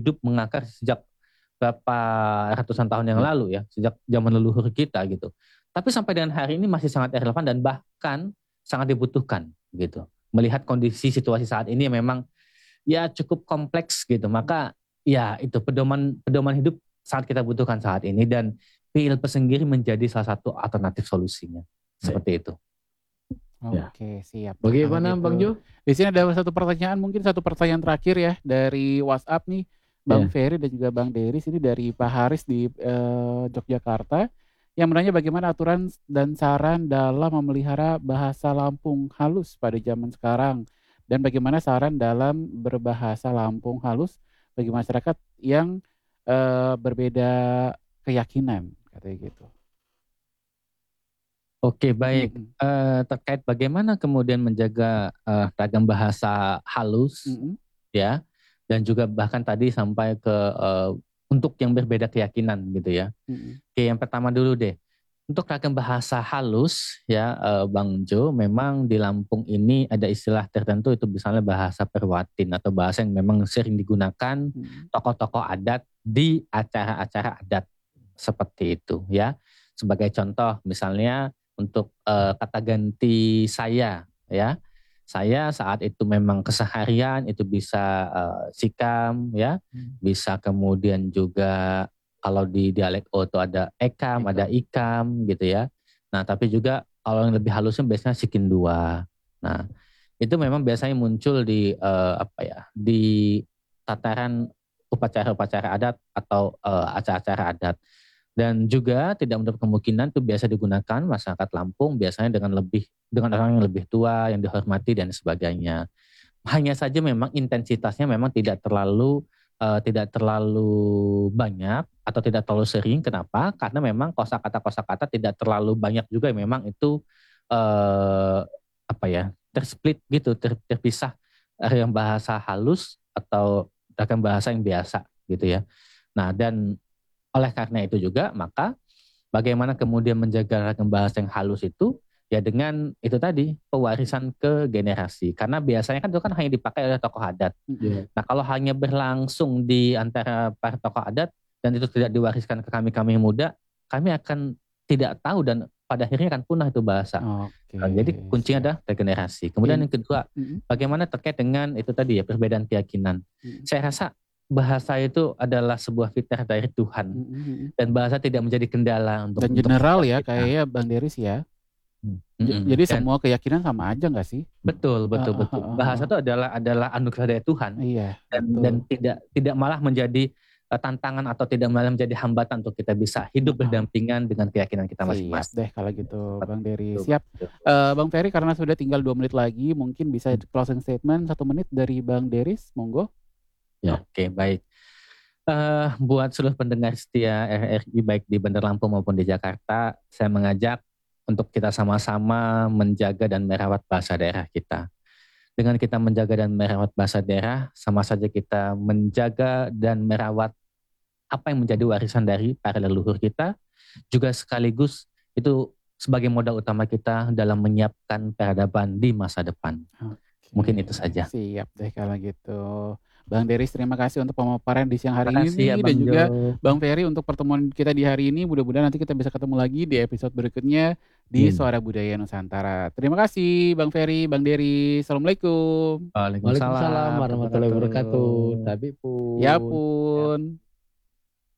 hidup mengakar sejak berapa ratusan tahun yang lalu ya, sejak zaman leluhur kita gitu. Tapi sampai dengan hari ini masih sangat relevan dan bahkan sangat dibutuhkan gitu. Melihat kondisi situasi saat ini memang ya cukup kompleks gitu. Maka ya itu pedoman hidup sangat kita butuhkan saat ini, dan PILP sendiri menjadi salah satu alternatif solusinya. Seperti itu. Oke, siap. Bagaimana Bang Jo? Di sini ada satu pertanyaan terakhir ya dari WhatsApp nih, Bang Ferry dan juga Bang Deris, ini dari Pak Haris di Yogyakarta, yang menanya bagaimana aturan dan saran dalam memelihara bahasa Lampung halus pada zaman sekarang, dan bagaimana saran dalam berbahasa Lampung halus bagi masyarakat yang berbeda keyakinan, katanya gitu. Oke, baik. Terkait bagaimana kemudian menjaga ragam bahasa halus, ya, dan juga bahkan tadi sampai ke untuk yang berbeda keyakinan gitu ya. Oke, yang pertama dulu deh, untuk ragam bahasa halus ya, Bang Jo, memang di Lampung ini ada istilah tertentu, itu misalnya bahasa perwatin atau bahasa yang memang sering digunakan tokoh-tokoh adat di acara-acara adat seperti itu ya. Sebagai contoh misalnya untuk kata ganti saya ya, saya saat itu memang keseharian itu bisa sikam ya, bisa kemudian juga kalau di dialek Oto ada ekam, ada ikam gitu ya. Nah tapi juga kalau yang lebih halusnya biasanya sikin dua. Nah itu memang biasanya muncul di di tataran upacara-upacara adat atau acara-acara adat. Dan juga tidak menutup kemungkinan itu biasa digunakan masyarakat Lampung biasanya dengan orang yang lebih tua, yang dihormati dan sebagainya. Hanya saja memang intensitasnya memang tidak terlalu banyak atau tidak terlalu sering. Kenapa? Karena memang kosakata tidak terlalu banyak juga, memang itu tersplit gitu, terpisah yang bahasa halus atau bahkan bahasa yang biasa gitu ya. Nah dan oleh karena itu juga, maka bagaimana kemudian menjaga ragam bahasa yang halus itu ya dengan itu tadi, pewarisan ke generasi. Karena biasanya kan itu kan hanya dipakai oleh tokoh adat. Nah kalau hanya berlangsung di antara para tokoh adat dan itu tidak diwariskan ke kami yang muda, kami akan tidak tahu dan pada akhirnya akan punah itu bahasa. Jadi kuncinya adalah regenerasi. Kemudian yang kedua, bagaimana terkait dengan itu tadi ya, perbedaan keyakinan. Saya rasa bahasa itu adalah sebuah fitrah dari Tuhan, dan bahasa tidak menjadi kendala untuk general ya, kayaknya Bang Deris ya. Jadi semua keyakinan sama aja nggak sih? Betul. Bahasa itu adalah anugerah dari Tuhan. Iya. Dan tidak malah menjadi tantangan atau tidak malah menjadi hambatan untuk kita bisa hidup berdampingan dengan keyakinan kita masing-masing. Siap deh kalau gitu, Bang Deris. Siap. Bang Ferry, karena sudah tinggal 2 menit lagi, mungkin bisa closing statement 1 menit dari Bang Deris, monggo. Ya, oke, baik. Buat seluruh pendengar setia RRI baik di Bandar Lampung maupun di Jakarta, saya mengajak untuk kita sama-sama menjaga dan merawat bahasa daerah kita. Dengan kita menjaga dan merawat bahasa daerah, sama saja kita menjaga dan merawat apa yang menjadi warisan dari para leluhur kita, juga sekaligus itu sebagai modal utama kita dalam menyiapkan peradaban di masa depan. Mungkin itu saja. Siap deh kalau gitu. Bang Deris, terima kasih untuk pemaparan di siang hari ini, ya, dan juga Bang Ferry untuk pertemuan kita di hari ini. Mudah-mudahan nanti kita bisa ketemu lagi di episode berikutnya di Suara Budaya Nusantara. Terima kasih Bang Ferry, Bang Deris. Assalamualaikum. Waalaikumsalam warahmatullahi wabarakatuh. Tapi pun. Ya pun.